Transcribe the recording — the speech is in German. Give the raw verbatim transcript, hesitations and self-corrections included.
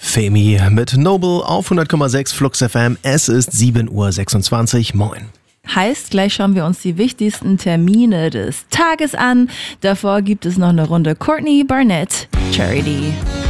Femi mit Noble auf hundert Komma sechs Flux F M. Es ist sieben Uhr sechsundzwanzig. Moin. Heißt, gleich schauen wir uns die wichtigsten Termine des Tages an. Davor gibt es noch eine Runde Courtney Barnett, Charity.